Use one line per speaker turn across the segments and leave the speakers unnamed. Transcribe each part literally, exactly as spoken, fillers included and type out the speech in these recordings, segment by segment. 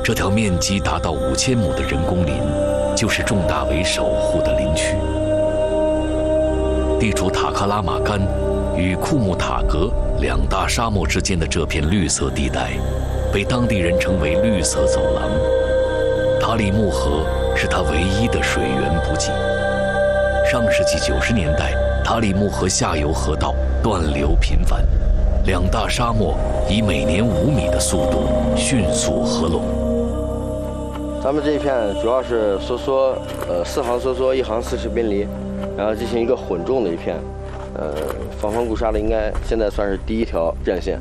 这条面积达到五千亩的人工林，就是仲大为守护的林区。地处塔克拉玛干与库木塔格两大沙漠之间的这片绿色地带，被当地人称为绿色走廊。塔里木河是它唯一的水源补给。上世纪九十年代，塔里木河下游河道断流频繁，两大沙漠以每年五米的速度迅速合拢。
咱们这一片主要是梭梭，呃，四行梭梭，一行四十宾梨，然后进行一个混种的一片，呃，防风固沙的应该现在算是第一条战线。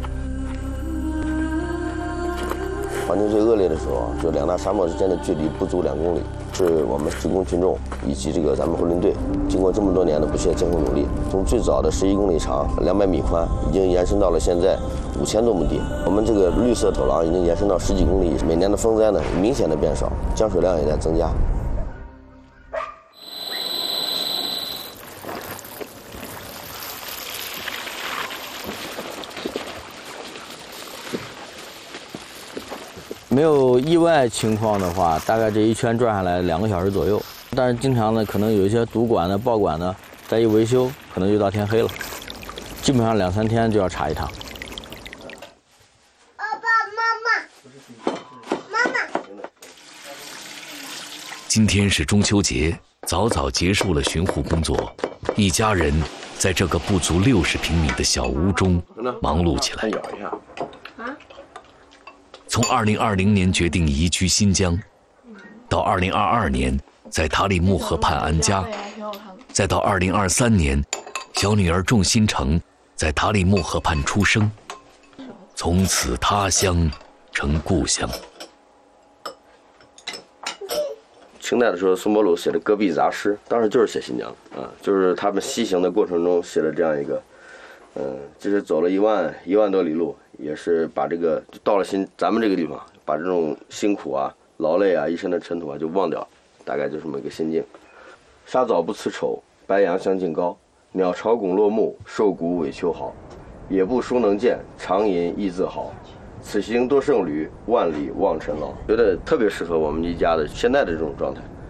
环境最恶劣的时候，就两大沙漠之间的距离不足两公里，是我们职工群众以及这个咱们护林队经过这么多年的不懈艰苦努力，从最早的十一公里长、两百米宽，已经延伸到了现在五千多亩地。我们这个绿色走廊已经延伸到十几公里，每年的风灾呢明显的变少，降水量也在增加。
没有意外情况的话，大概这一圈转下来两个小时左右。但是经常呢，可能有一些堵管的、爆管的，再一维修，可能就到天黑了。基本上两三天就要查一趟。
爸爸妈妈，妈妈。
今天是中秋节，早早结束了巡护工作，一家人在这个不足六十平米的小屋中忙碌起来。从二零二零年决定移居新疆，到二零二二年在塔里木河畔安家，再到二零二三年，小女儿仲新成在塔里木河畔出生，从此他乡成故乡。
清代的时候，苏沫鲁写的《戈壁杂诗》，当时就是写新疆啊，就是他们西行的过程中写了这样一个，嗯，就是走了一万一万多里路。也是把这个到了新咱们这个地方，把这种辛苦啊、劳累啊、一身的尘土啊就忘掉，大概就这么一个心境。沙枣不辞丑，白杨相近高。鸟巢拱落木，瘦谷尾秋毫。野步书能见，长吟亦自豪。此行多胜旅，万里望尘劳。觉得特别适合我们一家的现在的这种状态。